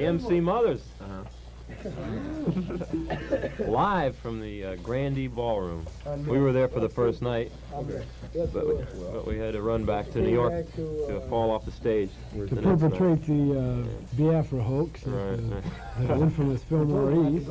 The MC Mothers. Live from the Grandee Ballroom. We were there for the first night, but we had to run back to New York to fall off the stage. To perpetrate the Biafra hoax, the infamous Fillmore East.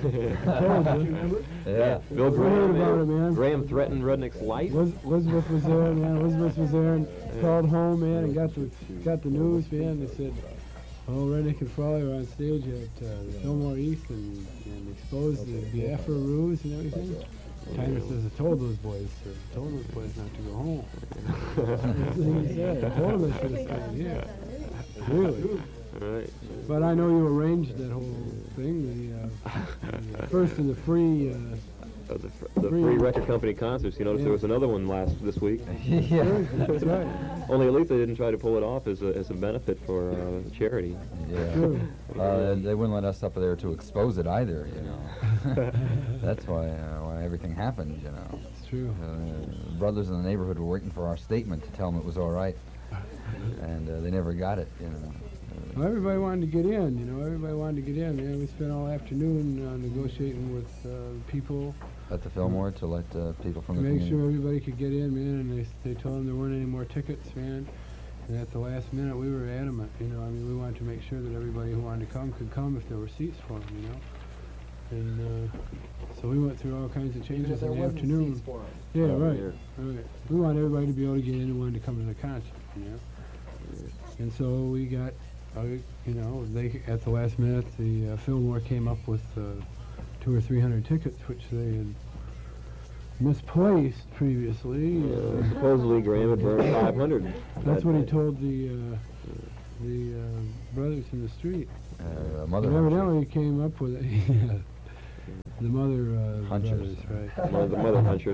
Yeah, Bill Graham, Graham threatened Rudnick's life. Elizabeth was there, man. Elizabeth was there and called home, man, and got the news, man. They said, oh, Rudnick and Frawley were on stage at Fillmore East and exposed the Biafra ruse and everything. Tyner says, I told those boys not to go home. That's what he said. I told them they should have stayed here. Really. Right. But I know you arranged that whole thing, the first of the free... the free record company concerts. You notice there was another one this week. Yeah, that's right. Only at least they didn't try to pull it off as a benefit for charity. Yeah. They wouldn't let us up there to expose it either, you know. That's why everything happened, you know. It's true. Brothers in the neighborhood were waiting for our statement to tell them it was all right, and they never got it, you know. Well, everybody wanted to get in, you know. Everybody wanted to get in. Man, we spent all afternoon negotiating with people at the Fillmore to let people from to the make community. sure everybody could get in, man. And they told them there weren't any more tickets, man. And at the last minute, we were adamant, you know. I mean, we wanted to make sure that everybody who wanted to come could come if there were seats for them, you know. And so we went through all kinds of changes in the afternoon. Seats for them. Yeah, right. We wanted everybody to be able to get in and wanted to come to the concert, you know. And so we got, you know, at the last minute, the Fillmore came up with 200 or 300 tickets, which they had misplaced previously. Supposedly Graham had burned 500. That's what he told the brothers in the street. Mother evidently he came up with it. The mother Hunchers. brothers, right? The mother Hunchers.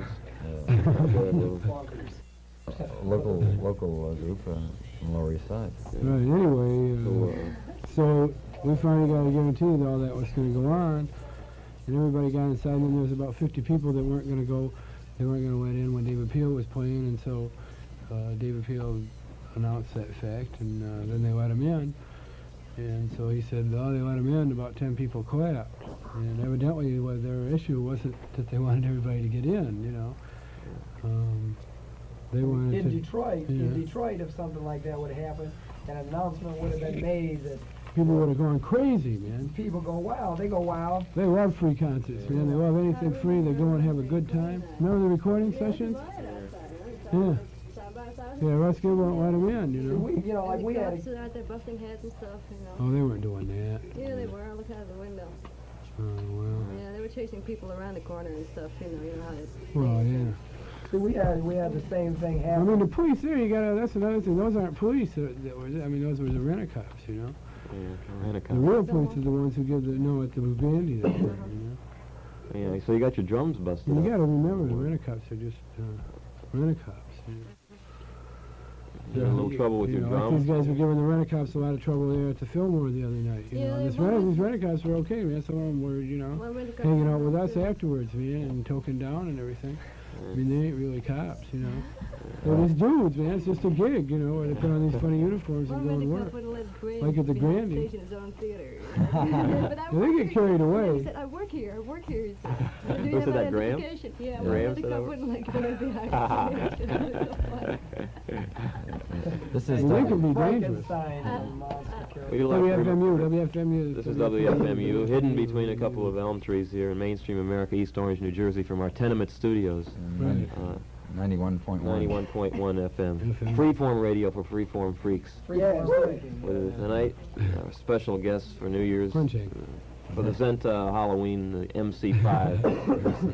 Local group from Lower East Side. Right. Anyway, so we finally got a guarantee that all that was going to go on, and everybody got inside. And then there was about 50 people that weren't going to go. They weren't going to let in when David Peel was playing, and so David Peel announced that fact, and then they let him in. And so he said, oh, they let him in, about 10 people clapped. And evidently their issue wasn't that they wanted everybody to get in, you know. They wanted in Detroit, if something like that would have happened, an announcement would have been made that people would have gone crazy, man. People go wild. They go wild. They love free concerts, man. They love anything free. They go and have a good time. Remember the recording sessions? Yeah. Yeah, Ruskin won't let them in, you know. We had out there busting heads and stuff, you know. Oh, they weren't doing that. Yeah, they were. Look out of the window. Oh, well. Yeah, they were chasing people around the corner and stuff, you know how it is. Well, yeah. See, we had the same thing happen. I mean, the police there, that's another thing. Those aren't police that were there. I mean, those were the rent-a-cops, you know. Yeah, rent-a-cops. The real police are the ones who give at the Grandee, you know. Yeah, so you got your drums busted You up. got to remember, the rent-a-cops are just rent-a-cops. You had a little trouble with your Like drums. these guys were giving the rent-a-cops a lot of trouble there at the Fillmore the other night. You know, these rent-a-cops were okay, man. Some of them were, you know, hanging out with us afterwards, man, and token down and everything. I mean, they ain't really cops, you know. They're these dudes, man. It's just a gig, you know, where they put on these funny uniforms and go and work. Like at the Grandee. They get carried away. He said, I work here. Who said that, Graham? Yeah, Graham said I wouldn't like to be behind. This is they can be dangerous. WFMU. This is WFMU, hidden between a couple of elm trees here in mainstream America, East Orange, New Jersey, from our tenement studios. 91.1. 91.1 FM. Freeform radio for freeform freaks. With tonight, our special guests for New Year's. For the Zenta Halloween, the MC5.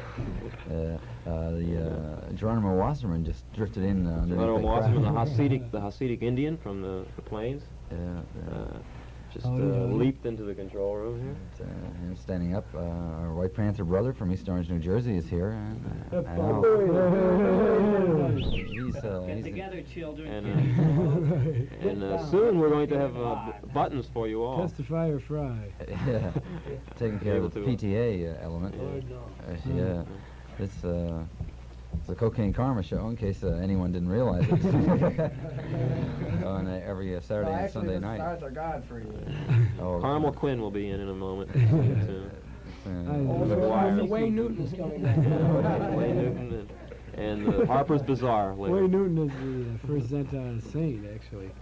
Geronimo Wasserman just drifted in. Geronimo Wasserman, the Hasidic Indian from the plains. Leaped into the control room here. Him standing up. Our White Panther brother from East Orange, New Jersey is here. Get together, children. And soon we're going to have buttons for you all. Testify or fry. Yeah, taking care of the PTA element. Yeah, it's the Cocaine Karma show, in case anyone didn't realize it. on every Saturday and Sunday night. Stars are Godfrey. Oh, Carmel Quinn will be in a moment. Wayne Newton is coming back. Wayne Newton and Harper's Bazaar. Wayne Newton is the first Zenton saint, actually.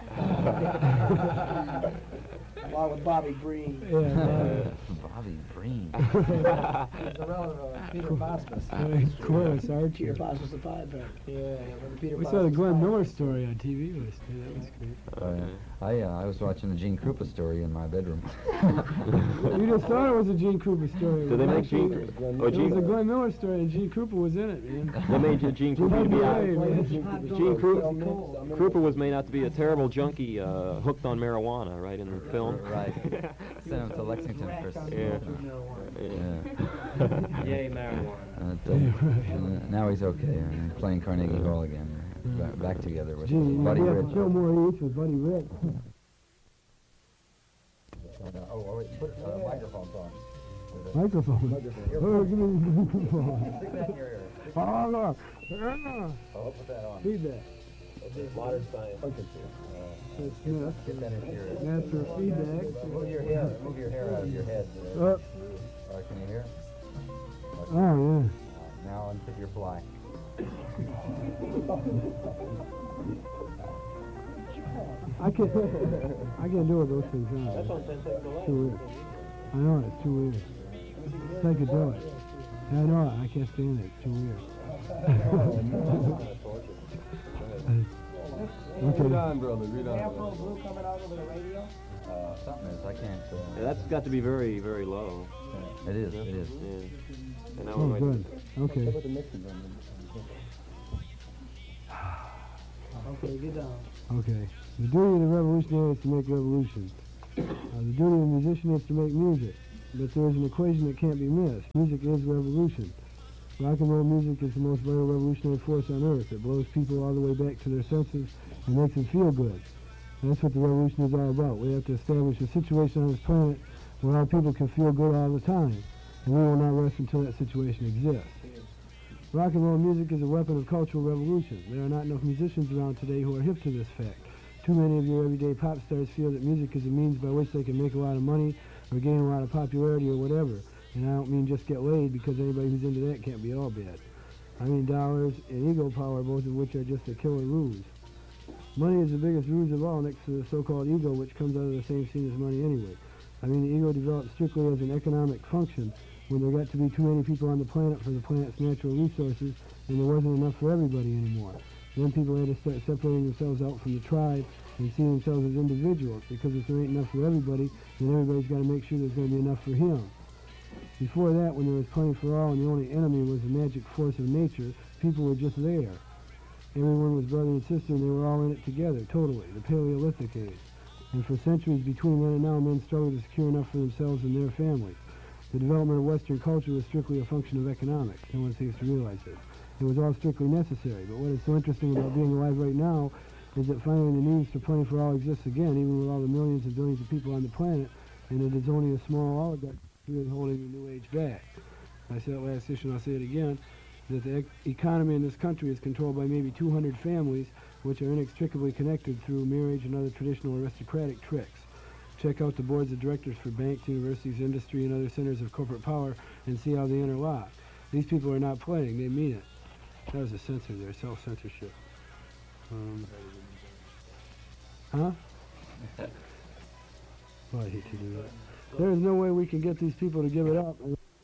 Along with Bobby Breen. Yeah, Bobby Breen. He's a relative of Peter Bosmus. of course, Archer. Peter Bosmus the Pied Piper. Yeah, from the Peter We Bosmus saw the Glenn Pied Miller Piper. story on TV yesterday. That was great. I was watching the Gene Krupa story in my bedroom. You just thought it was a Gene Krupa story. Did they make Gene? It Oh, was a Gene. Glenn Miller story, and Gene Krupa was in it, man. They made Gene Krupa to be out. Gene Krupa. Krupa was made out to be a terrible junkie, hooked on marijuana, right in the film. Right. Sent him to Lexington for Yeah. Yay, marijuana. now he's okay. Playing Carnegie Hall again. Back together with Buddy we have Rich. to show more each with Buddy Rich. Wait, put microphones on. Microphone. Oh, give me the microphone. Stick that in your ear. Oh, no. Oh, put that on. Feedback. Modern science. That's Smith. Get that in your ear. That's for feedback. Move your hair out of your head. Oh, Can you hear? oh, Now unpick your fly. I can't do it, those things. No. That's what I'm saying, take the light. Too weird. I know it's too weird. Psychedelic. Yeah, I know it. I can't stand it. It's too weird. Read on, brother. Read on. Afro Blue coming out over the radio? Something is. I can't. Yeah, that's got to be very, very low. It is. It is. Yeah. And now Oh, we're good. Okay. Okay, get down. Okay. The duty of the revolutionary is to make revolutions. The duty of the musician is to make music. But there is an equation that can't be missed. Music is revolution. Rock and roll music is the most vital revolutionary force on earth. It blows people all the way back to their senses and makes them feel good. And that's what the revolution is all about. We have to establish a situation on this planet where our people can feel good all the time. And we will not rest until that situation exists. Rock and roll music is a weapon of cultural revolution. There are not enough musicians around today who are hip to this fact. Too many of your everyday pop stars feel that music is a means by which they can make a lot of money or gain a lot of popularity or whatever. And I don't mean just get laid, because anybody who's into that can't be all bad. I mean dollars and ego power, both of which are just a killer ruse. Money is the biggest ruse of all, next to the so-called ego, which comes out of the same scene as money anyway. I mean, the ego developed strictly as an economic function when there got to be too many people on the planet for the planet's natural resources, and there wasn't enough for everybody anymore. Then people had to start separating themselves out from the tribe and see themselves as individuals, because if there ain't enough for everybody, then everybody's got to make sure there's going to be enough for him. Before that, when there was plenty for all and the only enemy was the magic force of nature, people were just there. Everyone was brother and sister, and they were all in it together, totally, the Paleolithic age. And for centuries between then and now, men struggled to secure enough for themselves and their families. The development of Western culture was strictly a function of economics. No one seems to realize this. It was all strictly necessary, but what is so interesting about being alive right now is that finally the needs for plenty for all exists again, even with all the millions and billions of people on the planet, and it is only a small oligarch really holding the new age back. I said it last issue, and I'll say it again, that the economy in this country is controlled by maybe 200 families, which are inextricably connected through marriage and other traditional aristocratic tricks. Check out the boards of directors for banks, universities, industry, and other centers of corporate power and see how they interlock. These people are not playing, they mean it. That was a censor there, self-censorship. Huh? Oh, I hate to do that. There is no way we can get these people to give it up.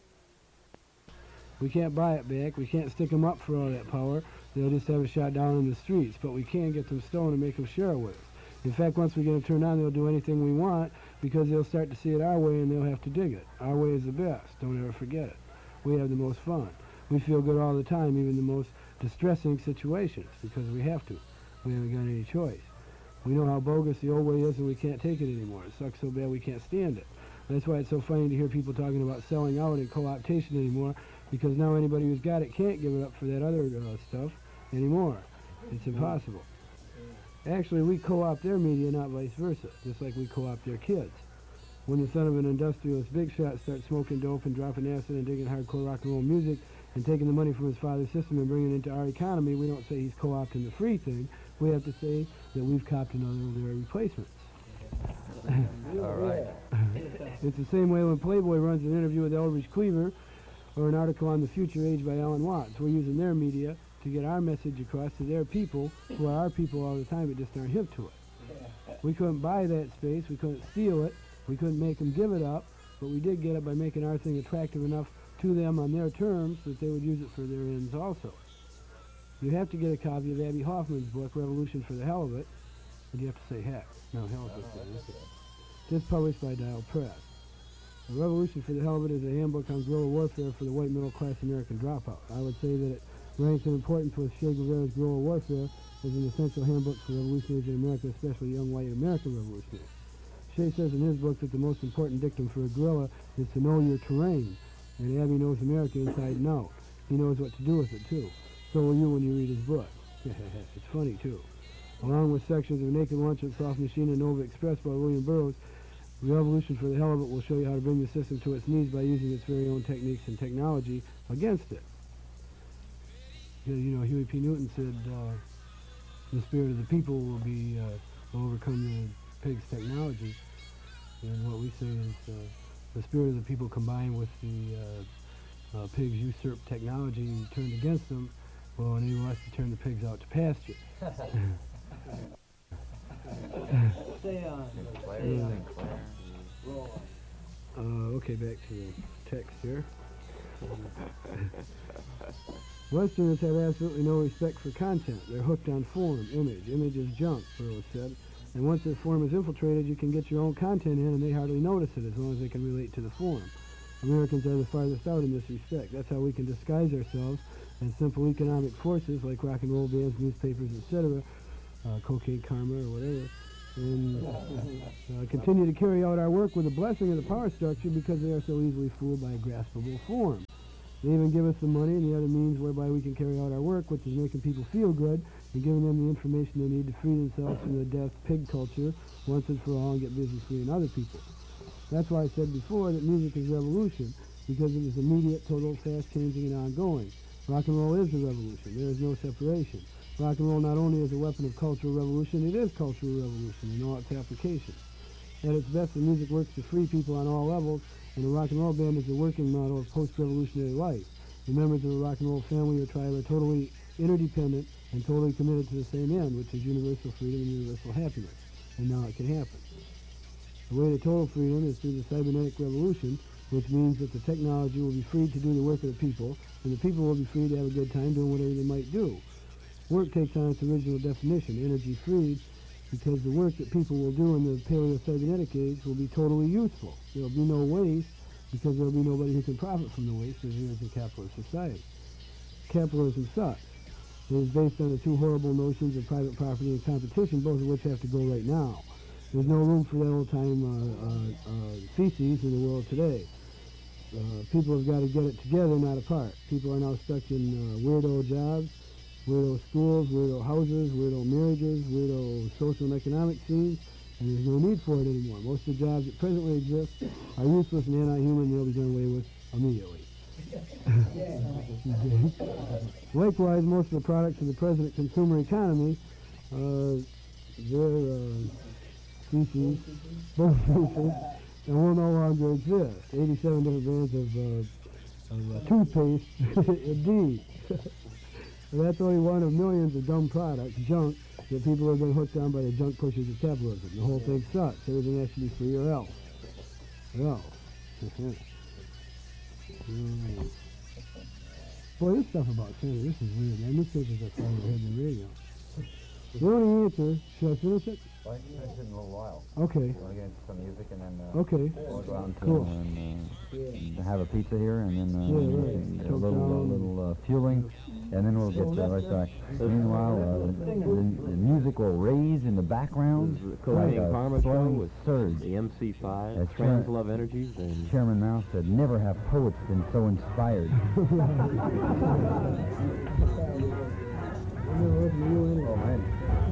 We can't buy it back. We can't stick them up for all that power. They'll just have it shot down in the streets. But we can get them stoned and make them share it with us. In fact, once we get them turned on, they'll do anything we want, because they'll start to see it our way and they'll have to dig it. Our way is the best. Don't ever forget it. We have the most fun. We feel good all the time, even the most distressing situations, because we have to. We haven't got any choice. We know how bogus the old way is, and we can't take it anymore. It sucks so bad we can't stand it. That's why it's so funny to hear people talking about selling out and co-optation anymore, because now anybody who's got it can't give it up for that other stuff anymore. It's impossible. Actually, we co-opt their media, not vice versa, just like we co-opt their kids. When the son of an industrialist big shot starts smoking dope and dropping acid and digging hardcore rock and roll music and taking the money from his father's system and bringing it into our economy, we don't say he's co-opting the free thing. we have to say that we've copped another of their replacements. All right. It's the same way when Playboy runs an interview with Eldridge Cleaver or an article on the future age by Alan Watts. We're using their media to get our message across to their people, who are our people all the time, but just aren't hip to it. We couldn't buy that space, we couldn't steal it, we couldn't make them give it up, but we did get it by making our thing attractive enough to them on their terms that they would use it for their ends also. You have to get a copy of Abby Hoffman's book, Revolution for the Hell of It, and you have to say heck. No, hell of it. Just published by Dial Press. The Revolution for the Hell of It is a handbook on guerrilla warfare for the white middle-class American dropout. I would say that it ranks in importance with Che Guevara's guerrilla warfare as an essential handbook for revolutionaries in America, especially young white American revolutionaries. Che says in his book that the most important dictum for a guerrilla is to know your terrain, and Abby knows America inside and out. He knows what to do with it, too. So will you when you read his book. It's funny, too. Along with sections of Naked Lunch and Soft Machine and Nova Express by William Burroughs, Revolution for the Hell of It will show you how to bring the system to its knees by using its very own techniques and technology against it. You know, Huey P. Newton said the spirit of the people will overcome the pig's technology. And what we say is the spirit of the people combined with the pig's usurped technology turned against them will enable us to turn the pigs out to pasture. Stay on. Okay, back to the text here. Westerners have absolutely no respect for content. They're hooked on form, image. Image is junk, Burroughs said. And once their form is infiltrated, you can get your own content in, and they hardly notice it as long as they can relate to the form. Americans are the farthest out in this respect. That's how we can disguise ourselves as simple economic forces like rock and roll bands, newspapers, etc., cocaine karma or whatever, and continue to carry out our work with the blessing of the power structure because they are so easily fooled by a graspable form. They even give us the money and the other means whereby we can carry out our work, which is making people feel good and giving them the information they need to free themselves from the death pig culture once and for all and get busy freeing other people. That's why I said before that music is revolution, because it is immediate, total, fast-changing, and ongoing. Rock and roll is the revolution. There is no separation. Rock and roll not only is a weapon of cultural revolution, it is cultural revolution in all its applications. At its best, the music works to free people on all levels, and the rock and roll band is the working model of post-revolutionary life. The members of the rock and roll family or tribe are totally interdependent and totally committed to the same end, which is universal freedom and universal happiness. And now it can happen. The way to total freedom is through the cybernetic revolution, which means that the technology will be freed to do the work of the people, and the people will be free to have a good time doing whatever they might do. Work takes on its original definition, energy freed, because the work that people will do in the paleo-cybernetic age will be totally useful. There will be no waste, because there will be nobody who can profit from the waste as there is in capitalist society. Capitalism sucks. It is based on the two horrible notions of private property and competition, both of which have to go right now. There's no room for that old-time feces in the world today. People have got to get it together, not apart. People are now stuck in weirdo jobs, weirdo schools, weirdo houses, weirdo marriages, weirdo social and economic scenes, and there's no need for it anymore. Most of the jobs that presently exist are useless and anti-human, and they'll be done away with immediately. Likewise, most of the products of the present consumer economy, they're species, both species, and will no longer exist. 87 different brands of toothpaste, indeed. That's only one of millions of dumb products, junk, that people have been hooked on by the junk pushers of capitalism. The whole thing sucks. Everything has to be free or else. Well. Boy, this stuff about Santa, this is weird, man. Newspapers are flying ahead of the radio. The only answer, should I finish it? Well, I can finish it in a little while. Okay. You want to get into some music and then okay. We'll go out Cool. and have a pizza here and then right. a little fueling, and then we'll get right back. Meanwhile, the music will raise in the background. This is the Cocaine Karma Show with surge. The MC5, As Trans Love Energies, and Chairman Mao said, never have poets been so inspired. I'm going to listen to you anyway. Oh, man.